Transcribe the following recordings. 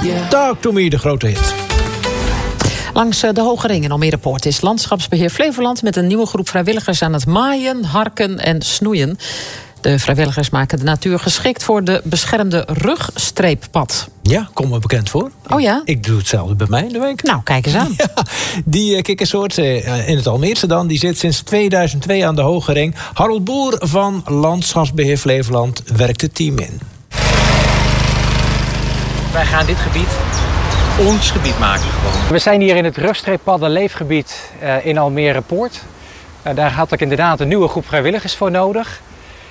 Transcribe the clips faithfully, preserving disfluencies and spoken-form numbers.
Talk to me, de grote hit. Langs de Hoge Ring in Almere Poort is Landschapsbeheer Flevoland met een nieuwe groep vrijwilligers aan het maaien, harken en snoeien. De vrijwilligers maken de natuur geschikt voor de beschermde rugstreeppad. Ja, komt me bekend voor. Oh ja? Ik doe hetzelfde bij mij in de week. Nou, kijk eens aan. Ja, die uh, kikkersoort uh, in het Almeerse dan, die zit sinds tweeduizend twee aan de Hoge Ring. Harold Boer van Landschapsbeheer Flevoland werkt het team in. Wij gaan dit gebied ons gebied maken gewoon. We zijn hier in het rugstreeppaddenleefgebied uh, in Almere Poort. Uh, daar had ik inderdaad een nieuwe groep vrijwilligers voor nodig.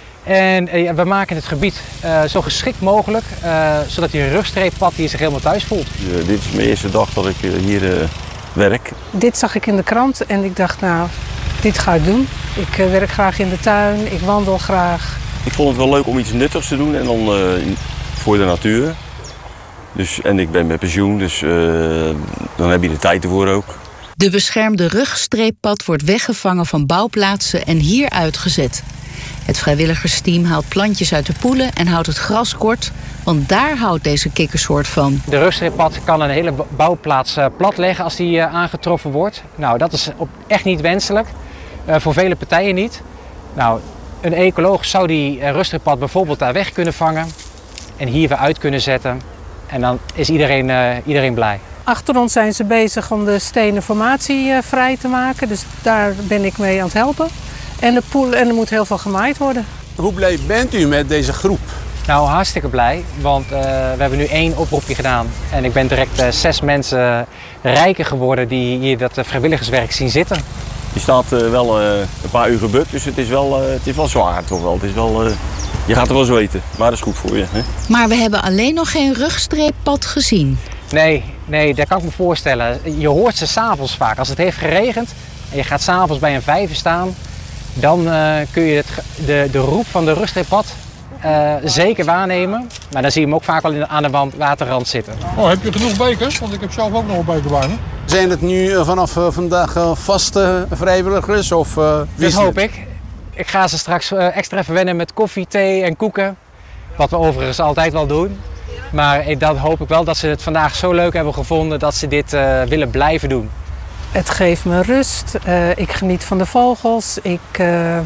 En uh, we maken het gebied uh, zo geschikt mogelijk, uh, zodat die rugstreeppad hier zich helemaal thuis voelt. Uh, dit is mijn eerste dag dat ik uh, hier uh, werk. Dit zag ik in de krant en ik dacht, nou, dit ga ik doen. Ik uh, werk graag in de tuin, ik wandel graag. Ik vond het wel leuk om iets nuttigs te doen en dan uh, voor de natuur. Dus, en ik ben met pensioen, dus uh, dan heb je de tijd ervoor ook. De beschermde rugstreeppad wordt weggevangen van bouwplaatsen en hier uitgezet. Het vrijwilligersteam haalt plantjes uit de poelen en houdt het gras kort, want daar houdt deze kikkersoort van. De rugstreeppad kan een hele bouwplaats uh, platleggen als die uh, aangetroffen wordt. Nou, dat is op, echt niet wenselijk, uh, voor vele partijen niet. Nou, een ecoloog zou die uh, rugstreeppad bijvoorbeeld daar weg kunnen vangen en hier weer uit kunnen zetten. En dan is iedereen, uh, iedereen blij. Achter ons zijn ze bezig om de stenen formatie uh, vrij te maken. Dus daar ben ik mee aan het helpen. En de poel, en er moet heel veel gemaaid worden. Hoe blij bent u met deze groep? Nou, hartstikke blij. Want uh, we hebben nu één oproepje gedaan. En ik ben direct uh, zes mensen rijker geworden die hier dat uh, vrijwilligerswerk zien zitten. Je staat uh, wel uh, een paar uur gebukt, dus het is wel, uh, het is wel zwaar toch wel. Het is wel uh, je gaat er wel zweten, maar dat is goed voor je. Hè? Maar we hebben alleen nog geen rugstreeppad gezien. Nee, nee, dat kan ik me voorstellen. Je hoort ze 's avonds vaak. Als het heeft geregend en je gaat 's avonds bij een vijver staan, dan uh, kun je het, de, de roep van de rugstreeppad uh, zeker waarnemen. Maar dan zie je hem ook vaak al in de, aan de wand, waterrand zitten. Oh, heb je genoeg bekers? Want ik heb zelf ook nog een beker bij me. Zijn het nu uh, vanaf uh, vandaag uh, vaste vrijwilligers? Of, uh, dat hoop ik. Ik ga ze straks uh, extra verwennen met koffie, thee en koeken. Wat we overigens altijd wel doen. Maar ik, dat hoop ik wel dat ze het vandaag zo leuk hebben gevonden dat ze dit uh, willen blijven doen. Het geeft me rust. Uh, ik geniet van de vogels. Ik, uh,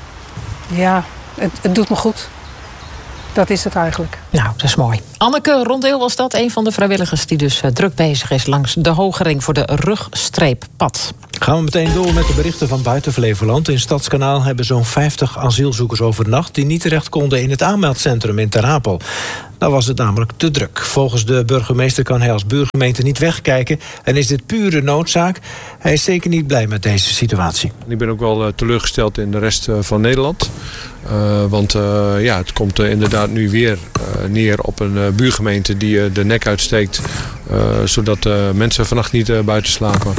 ja, het, het doet me goed. Dat is het eigenlijk. Nou, dat is mooi. Anneke Rondeel was dat, een van de vrijwilligers die dus uh, druk bezig is langs de Hoge Ring voor de rugstreeppad. Gaan we meteen door met de berichten van buiten Flevoland. In Stadskanaal hebben zo'n vijftig asielzoekers overnacht die niet terecht konden in het aanmeldcentrum in Ter Apel. Daar was het namelijk te druk. Volgens de burgemeester kan hij als buurgemeente niet wegkijken en is dit pure noodzaak. Hij is zeker niet blij met deze situatie. Ik ben ook wel uh, teleurgesteld in de rest uh, van Nederland. Uh, want uh, ja, het komt uh, inderdaad nu weer uh, neer op een uh, buurgemeente die uh, de nek uitsteekt. Uh, zodat uh, mensen vannacht niet uh, buiten slapen.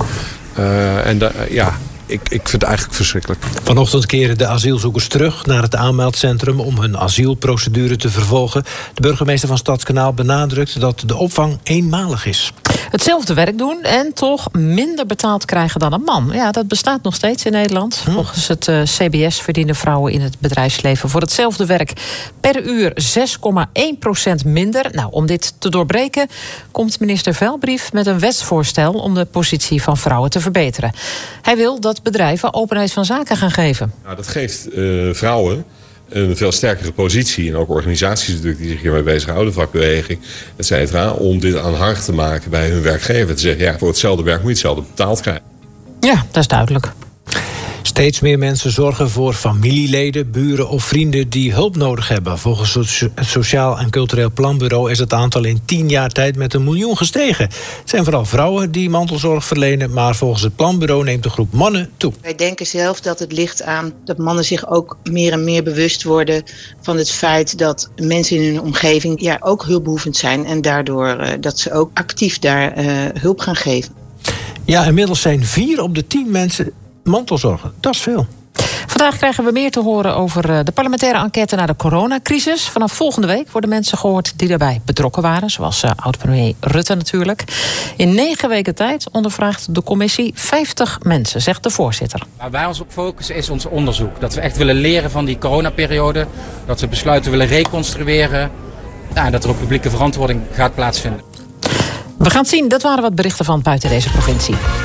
Uh, en uh, ja, ik, ik vind het eigenlijk verschrikkelijk. Vanochtend keren de asielzoekers terug naar het aanmeldcentrum om hun asielprocedure te vervolgen. De burgemeester van Stadskanaal benadrukt dat de opvang eenmalig is. Hetzelfde werk doen en toch minder betaald krijgen dan een man. Ja, dat bestaat nog steeds in Nederland. Hm. Volgens het uh, C B S verdienen vrouwen in het bedrijfsleven voor hetzelfde werk per uur zes komma één procent minder. Nou, om dit te doorbreken komt minister Velbrief met een wetsvoorstel om de positie van vrouwen te verbeteren. Hij wil dat bedrijven openheid van zaken gaan geven. Nou, dat geeft uh, vrouwen een veel sterkere positie. En ook organisaties natuurlijk die zich hiermee bezighouden, vakbeweging, et cetera, om dit aanhangig te maken bij hun werkgever. Te zeggen, ja, voor hetzelfde werk moet je hetzelfde betaald krijgen. Ja, dat is duidelijk. Steeds meer mensen zorgen voor familieleden, buren of vrienden die hulp nodig hebben. Volgens het Sociaal en Cultureel Planbureau is het aantal in tien jaar tijd met een miljoen gestegen. Het zijn vooral vrouwen die mantelzorg verlenen, maar volgens het planbureau neemt de groep mannen toe. Wij denken zelf dat het ligt aan dat mannen zich ook meer en meer bewust worden van het feit dat mensen in hun omgeving ja, ook hulpbehoevend zijn en daardoor uh, dat ze ook actief daar uh, hulp gaan geven. Ja, inmiddels zijn vier op de tien mensen mantelzorgen. Dat is veel. Vandaag krijgen we meer te horen over de parlementaire enquête naar de coronacrisis. Vanaf volgende week worden mensen gehoord die daarbij betrokken waren. Zoals uh, oud-premier Rutte natuurlijk. In negen weken tijd ondervraagt de commissie vijftig mensen, zegt de voorzitter. Waar wij ons op focussen is ons onderzoek. Dat we echt willen leren van die coronaperiode. Dat we besluiten willen reconstrueren. Ja, dat er ook publieke verantwoording gaat plaatsvinden. We gaan het zien. Dat waren wat berichten van buiten deze provincie.